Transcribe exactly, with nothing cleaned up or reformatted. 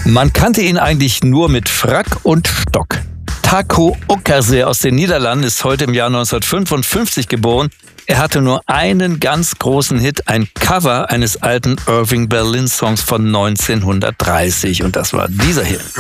Man kannte ihn eigentlich nur mit Frack und Stock. Taco Ockerse aus den Niederlanden ist heute im Jahr neunzehnhundertfünfundfünfzig geboren. Er hatte nur einen ganz großen Hit, ein Cover eines alten Irving Berlin Songs von neunzehnhundertdreißig. Und das war dieser hier.